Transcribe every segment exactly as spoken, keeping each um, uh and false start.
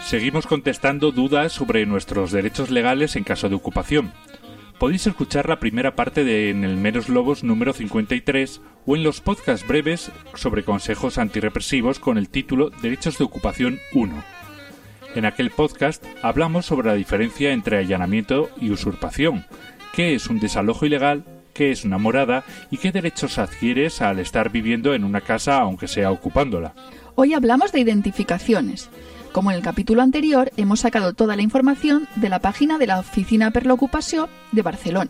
Seguimos contestando dudas sobre nuestros derechos legales en caso de ocupación. Podéis escuchar la primera parte de En el Menos Lobos número cincuenta y tres o en los podcasts breves sobre consejos antirrepresivos con el título Derechos de Ocupación uno. En aquel podcast hablamos sobre la diferencia entre allanamiento y usurpación, qué es un desalojo ilegal, qué es una morada y qué derechos adquieres al estar viviendo en una casa aunque sea ocupándola. Hoy hablamos de identificaciones. Como en el capítulo anterior, hemos sacado toda la información de la página de la Oficina per l'Ocupació de Barcelona.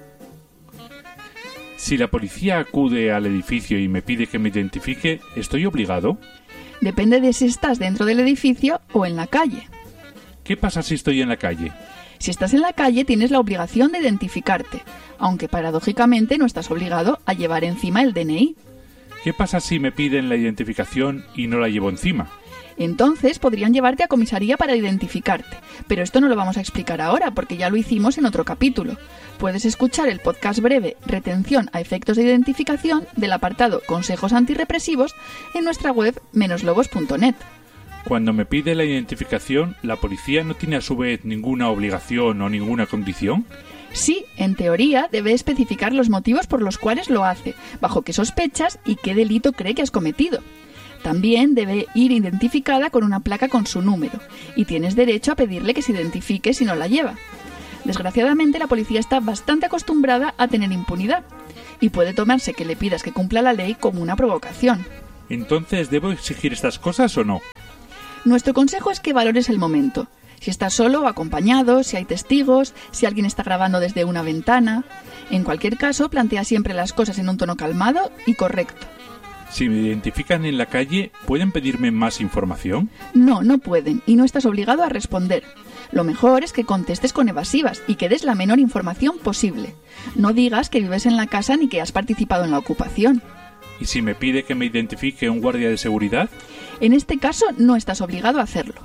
Si la policía acude al edificio y me pide que me identifique, ¿estoy obligado? Depende de si estás dentro del edificio o en la calle. ¿Qué pasa si estoy en la calle? Si estás en la calle, tienes la obligación de identificarte, aunque paradójicamente no estás obligado a llevar encima el D N I. ¿Qué pasa si me piden la identificación y no la llevo encima? Entonces podrían llevarte a comisaría para identificarte, pero esto no lo vamos a explicar ahora porque ya lo hicimos en otro capítulo. Puedes escuchar el podcast breve Retención a efectos de identificación del apartado Consejos antirrepresivos en nuestra web menos lobos punto net. Cuando me pide la identificación, ¿la policía no tiene a su vez ninguna obligación o ninguna condición? Sí, en teoría debe especificar los motivos por los cuales lo hace, bajo qué sospechas y qué delito cree que has cometido. También debe ir identificada con una placa con su número, y tienes derecho a pedirle que se identifique si no la lleva. Desgraciadamente, la policía está bastante acostumbrada a tener impunidad, y puede tomarse que le pidas que cumpla la ley como una provocación. Entonces, ¿debo exigir estas cosas o no? Nuestro consejo es que valores el momento. Si estás solo o acompañado, si hay testigos, si alguien está grabando desde una ventana. En cualquier caso, plantea siempre las cosas en un tono calmado y correcto. Si me identifican en la calle, ¿pueden pedirme más información? No, no pueden, y no estás obligado a responder. Lo mejor es que contestes con evasivas y que des la menor información posible. No digas que vives en la casa ni que has participado en la ocupación. ¿Y si me pide que me identifique un guardia de seguridad? En este caso, no estás obligado a hacerlo.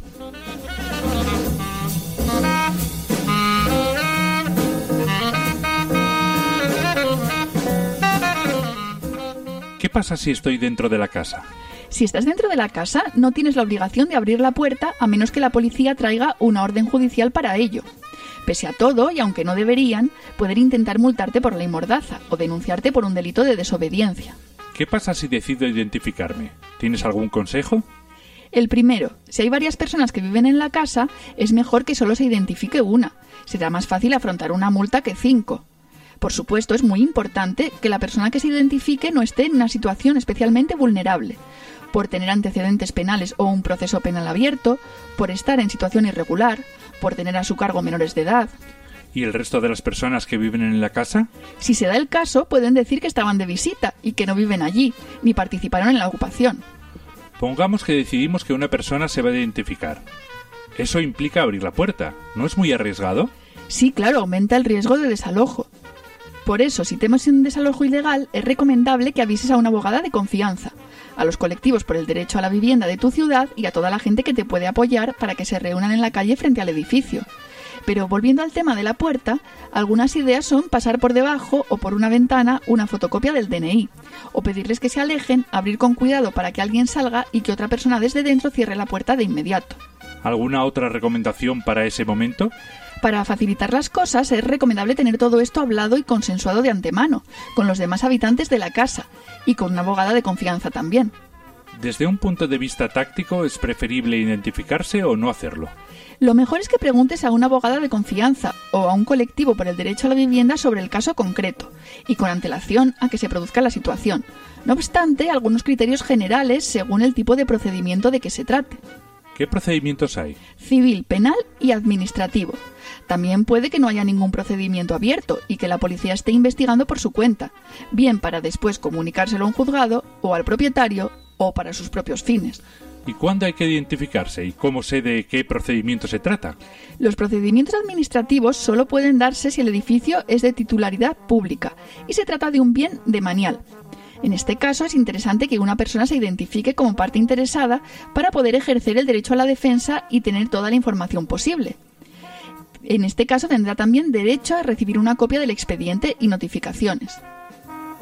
¿Qué pasa si estoy dentro de la casa? Si estás dentro de la casa, no tienes la obligación de abrir la puerta a menos que la policía traiga una orden judicial para ello. Pese a todo, y aunque no deberían, pueden intentar multarte por ley mordaza o denunciarte por un delito de desobediencia. ¿Qué pasa si decido identificarme? ¿Tienes algún consejo? El primero, si hay varias personas que viven en la casa, es mejor que solo se identifique una. Será más fácil afrontar una multa que cinco. Por supuesto, es muy importante que la persona que se identifique no esté en una situación especialmente vulnerable, por tener antecedentes penales o un proceso penal abierto, por estar en situación irregular, por tener a su cargo menores de edad. ¿Y el resto de las personas que viven en la casa? Si se da el caso, pueden decir que estaban de visita y que no viven allí, ni participaron en la ocupación. Pongamos que decidimos que una persona se va a identificar. Eso implica abrir la puerta. ¿No es muy arriesgado? Sí, claro, aumenta el riesgo de desalojo. Por eso, si temes un desalojo ilegal, es recomendable que avises a una abogada de confianza, a los colectivos por el derecho a la vivienda de tu ciudad y a toda la gente que te puede apoyar para que se reúnan en la calle frente al edificio. Pero volviendo al tema de la puerta, algunas ideas son pasar por debajo o por una ventana una fotocopia del D N I, o pedirles que se alejen, abrir con cuidado para que alguien salga y que otra persona desde dentro cierre la puerta de inmediato. ¿Alguna otra recomendación para ese momento? Para facilitar las cosas es recomendable tener todo esto hablado y consensuado de antemano, con los demás habitantes de la casa, y con una abogada de confianza también. Desde un punto de vista táctico, ¿es preferible identificarse o no hacerlo? Lo mejor es que preguntes a una abogada de confianza o a un colectivo por el derecho a la vivienda sobre el caso concreto, y con antelación a que se produzca la situación. No obstante, algunos criterios generales según el tipo de procedimiento de que se trate. ¿Qué procedimientos hay? Civil, penal y administrativo. También puede que no haya ningún procedimiento abierto y que la policía esté investigando por su cuenta, bien para después comunicárselo a un juzgado o al propietario o para sus propios fines. ¿Y cuándo hay que identificarse y cómo sé de qué procedimiento se trata? Los procedimientos administrativos solo pueden darse si el edificio es de titularidad pública y se trata de un bien demanial. En este caso es interesante que una persona se identifique como parte interesada para poder ejercer el derecho a la defensa y tener toda la información posible. En este caso tendrá también derecho a recibir una copia del expediente y notificaciones.